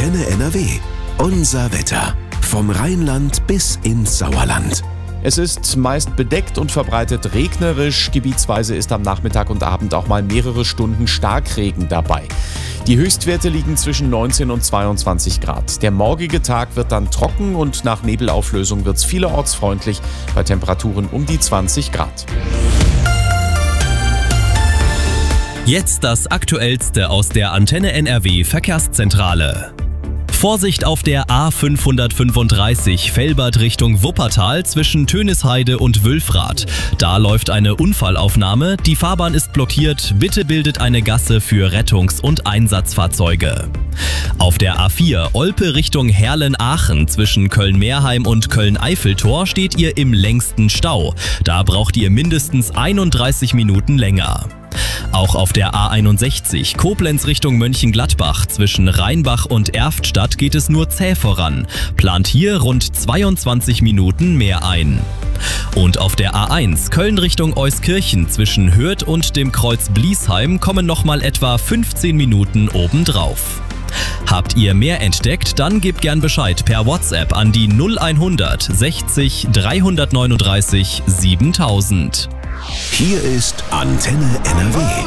Antenne NRW. Unser Wetter. Vom Rheinland bis ins Sauerland. Es ist meist bedeckt und verbreitet regnerisch. Gebietsweise ist am Nachmittag und Abend auch mal mehrere Stunden Starkregen dabei. Die Höchstwerte liegen zwischen 19 und 22 Grad. Der morgige Tag wird dann trocken und nach Nebelauflösung wird es vielerorts freundlich bei Temperaturen um die 20 Grad. Jetzt das Aktuellste aus der Antenne NRW Verkehrszentrale. Vorsicht auf der A535 Velbert Richtung Wuppertal zwischen Tönisheide und Wülfrath. Da läuft eine Unfallaufnahme, die Fahrbahn ist blockiert, bitte bildet eine Gasse für Rettungs- und Einsatzfahrzeuge. Auf der A4 Olpe Richtung Herlen-Aachen zwischen Köln-Meerheim und Köln-Eiffeltor steht ihr im längsten Stau. Da braucht ihr mindestens 31 Minuten länger. Auch auf der A61 Koblenz Richtung Mönchengladbach zwischen Rheinbach und Erftstadt geht es nur zäh voran. Plant hier rund 22 Minuten mehr ein. Und auf der A1 Köln Richtung Euskirchen zwischen Hürth und dem Kreuz Bliesheim kommen nochmal etwa 15 Minuten obendrauf. Habt ihr mehr entdeckt? Dann gebt gern Bescheid per WhatsApp an die 0100 60 339 7000. Hier ist Antenne NRW.